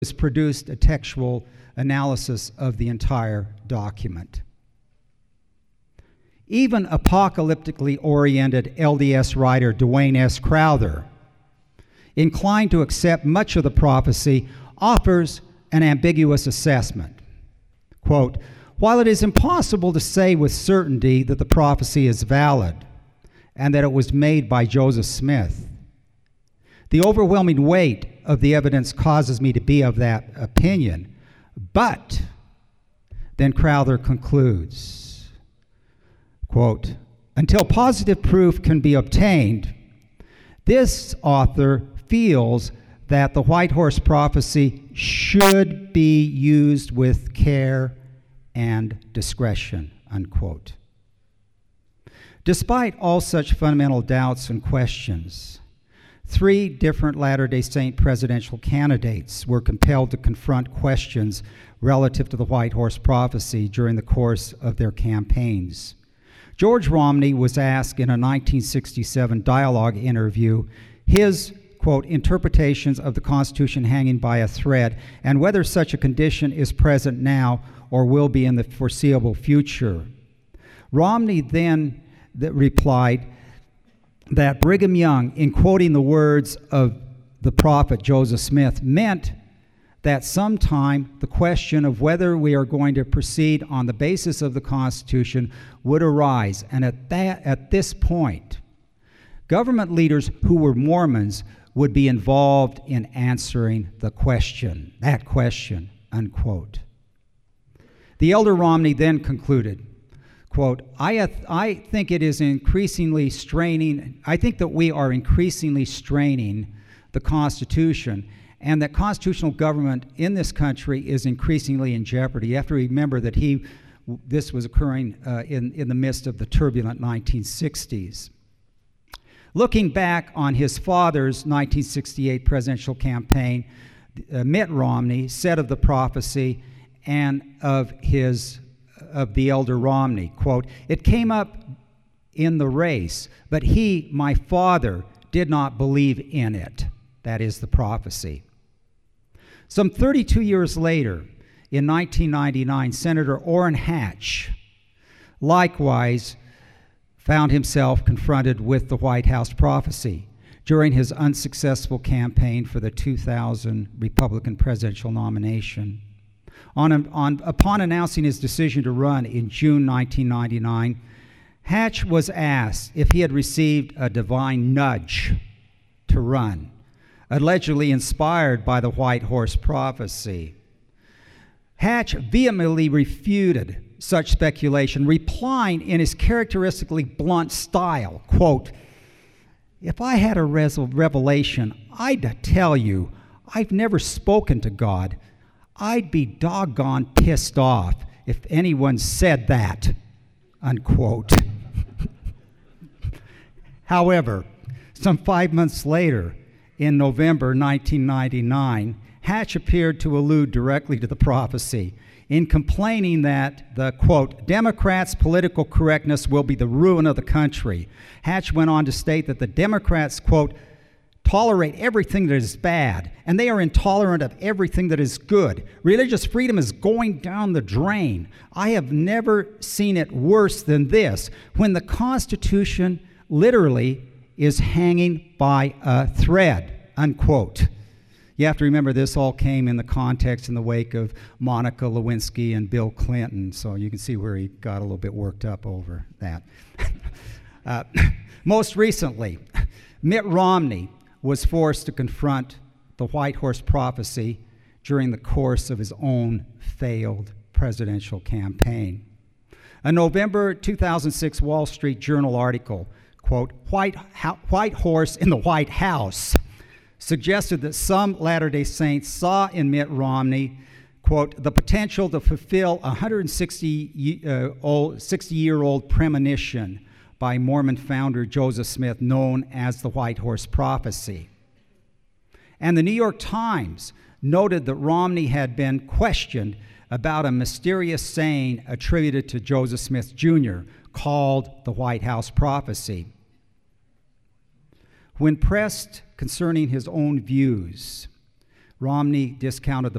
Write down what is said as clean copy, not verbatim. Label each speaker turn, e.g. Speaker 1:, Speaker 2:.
Speaker 1: has produced a textual analysis of the entire document. Even apocalyptically oriented LDS writer Dwayne S. Crowther, inclined to accept much of the prophecy, offers an ambiguous assessment. Quote, "While it is impossible to say with certainty that the prophecy is valid and that it was made by Joseph Smith, the overwhelming weight of the evidence causes me to be of that opinion." But then Crowther concludes, quote, "Until positive proof can be obtained, this author feels that the white horse prophecy should be used with care and discretion," unquote. Despite all such fundamental doubts and questions, 3 different Latter-day Saint presidential candidates were compelled to confront questions relative to the white horse prophecy during the course of their campaigns. George Romney was asked in a 1967 dialogue interview his, quote, "interpretations of the Constitution hanging by a thread and whether such a condition is present now or will be in the foreseeable future." Romney then replied that Brigham Young, in quoting the words of the prophet Joseph Smith, meant that sometime the question of whether we are going to proceed on the basis of the Constitution would arise. And at this point, government leaders who were Mormons would be involved in answering that question, unquote. The elder Romney then concluded, quote, I think it is increasingly straining, I think that we are increasingly straining the Constitution, and that constitutional government in this country is increasingly in jeopardy. You have to remember that this was occurring in the midst of the turbulent 1960s. Looking back on his father's 1968 presidential campaign, Mitt Romney said of the prophecy and of the elder Romney, quote, "It came up in the race, but he, my father, did not believe in it." That is the prophecy. Some 32 years later, in 1999, Senator Orrin Hatch likewise found himself confronted with the White House prophecy during his unsuccessful campaign for the 2000 Republican presidential nomination. Upon announcing his decision to run in June 1999, Hatch was asked if he had received a divine nudge to run, allegedly inspired by the white horse prophecy. Hatch vehemently refuted such speculation, replying in his characteristically blunt style, quote, "If I had a revelation, I'd tell you I've never spoken to God. I'd be doggone pissed off if anyone said that," unquote. However, some 5 months later, in November 1999, Hatch appeared to allude directly to the prophecy in complaining that the, quote, "Democrats' political correctness will be the ruin of the country." Hatch went on to state that the Democrats, quote, "tolerate everything that is bad, and they are intolerant of everything that is good. Religious freedom is going down the drain. I have never seen it worse than this, when the Constitution literally is hanging by a thread," unquote. You have to remember this all came in the context in the wake of Monica Lewinsky and Bill Clinton, so you can see where he got a little bit worked up over that. Most recently, Mitt Romney was forced to confront the white horse prophecy during the course of his own failed presidential campaign. A November 2006 Wall Street Journal article, quote, white horse in the White House, suggested that some Latter-day Saints saw in Mitt Romney, quote, the potential to fulfill a 160-year-old premonition by Mormon founder Joseph Smith, known as the White Horse Prophecy. And the New York Times noted that Romney had been questioned about a mysterious saying attributed to Joseph Smith Jr. called the White House Prophecy. When pressed concerning his own views, Romney discounted the